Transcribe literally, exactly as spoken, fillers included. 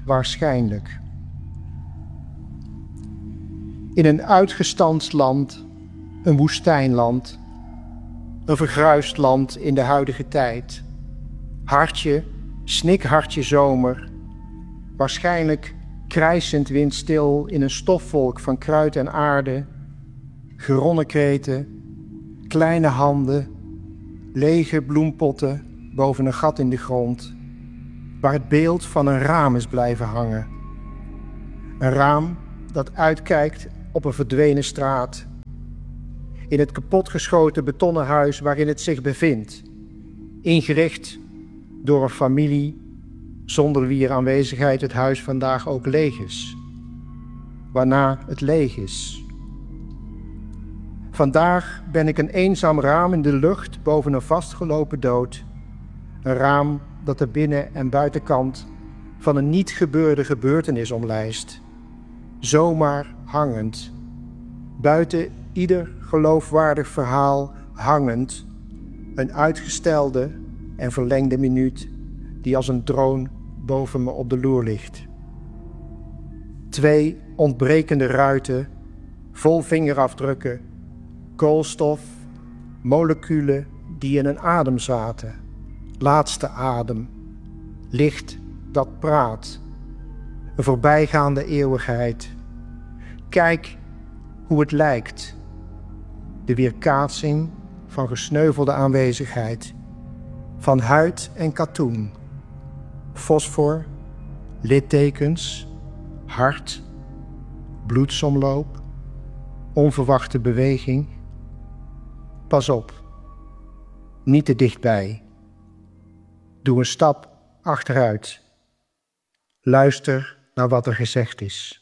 waarschijnlijk. In een uitgestampt land, een woestijnland, een vergruisd land in de huidige tijd. Hartje, snikhartje zomer, waarschijnlijk krijsend windstil in een stofwolk van kruid en aarde, geronnen kreten, kleine handen, lege bloempotten boven een gat in de grond, waar het beeld van een raam is blijven hangen. Een raam dat uitkijkt op een verdwenen straat, in het kapotgeschoten betonnen huis waarin het zich bevindt, ingericht door een familie zonder wier aanwezigheid het huis vandaag ook leeg is, waarna het leeg is. Vandaag ben ik een eenzaam raam in de lucht boven een vastgelopen dood, een raam dat de binnen- en buitenkant van een niet gebeurde gebeurtenis omlijst, zomaar hangend, buiten ieder geloofwaardig verhaal hangend, een uitgestelde en verlengde minuut die als een droon boven me op de loer ligt. Twee ontbrekende ruiten, vol vingerafdrukken, koolstof, moleculen die in een adem zaten, laatste adem, licht dat praat, een voorbijgaande eeuwigheid. Kijk hoe het lijkt, de weerkaatsing van gesneuvelde aanwezigheid, van huid en katoen, fosfor, littekens, hart, bloedsomloop, onverwachte beweging. Pas op, niet te dichtbij. Doe een stap achteruit. Luister naar wat er gezegd is.